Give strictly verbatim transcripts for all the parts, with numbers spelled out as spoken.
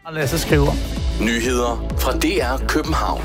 Lasse skriver. Nyheder fra D R København.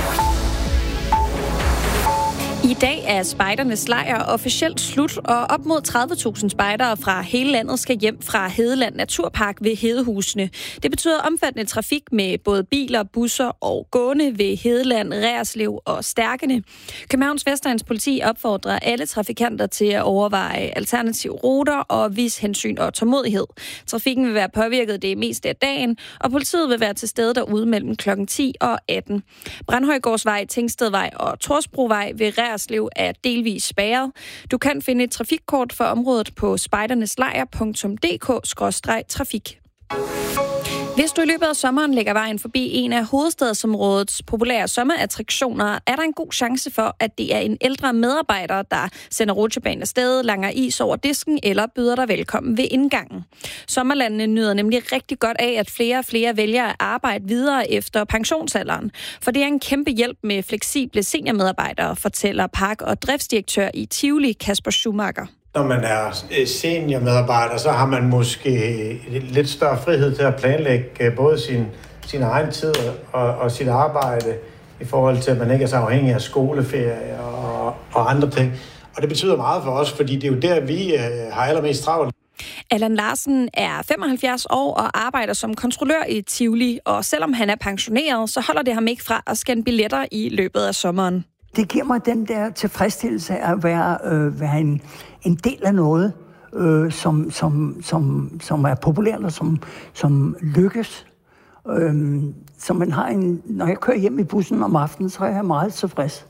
I dag er spejdernes lejr officielt slut, og op mod tredive tusind spejdere fra hele landet skal hjem fra Hedeland Naturpark ved Hedehusene. Det betyder omfattende trafik med både biler, busser og gående ved Hedeland, Reerslev og Stærkene. Københavns Vestegns politi opfordrer alle trafikanter til at overveje alternative ruter og vise hensyn og tålmodighed. Trafikken vil være påvirket det meste af dagen, og politiet vil være til stede derude mellem klokken ti og atten. Brandhøjgårdsvej, Tingstedvej og Torsbrovej ved Reerslev er delvis spærret. Du kan finde et trafikkort for området på spejderneslejr punktum d k skråstreg trafik. Hvis du i løbet af sommeren lægger vejen forbi en af hovedstadsområdets populære sommerattraktioner, er der en god chance for, at det er en ældre medarbejder, der sender rutsjebanen afsted, langer is over disken eller byder dig velkommen ved indgangen. Sommerlandene nyder nemlig rigtig godt af, at flere og flere vælger at arbejde videre efter pensionsalderen, for det er en kæmpe hjælp med fleksible seniormedarbejdere, fortæller park- og driftsdirektør i Tivoli, Kasper Schumacher. Når man er seniormedarbejder, så har man måske lidt større frihed til at planlægge både sin, sin egen tid og, og sit arbejde i forhold til, at man ikke er så afhængig af skoleferie og, og andre ting. Og det betyder meget for os, fordi det er jo der, vi har allermest travlt. Allan Larsen er femoghalvfjerds år og arbejder som kontrollør i Tivoli, og selvom han er pensioneret, så holder det ham ikke fra at scanne billetter i løbet af sommeren. Det giver mig den der tilfredsstillelse af at være, øh, være en, en del af noget, øh, som, som, som, som er populært og som, som lykkes. Øh, så man har en, når jeg kører hjem i bussen om aftenen, så er jeg meget tilfreds.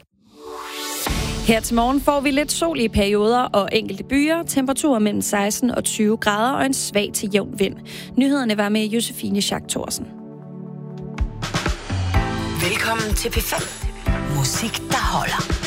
Her til morgen får vi lidt sol i perioder og enkelte byer, temperaturer mellem seksten og tyve grader og en svag til jævn vind. Nyhederne var med Josefine Schack Thorsen. Velkommen til P fem. Musik, der holder.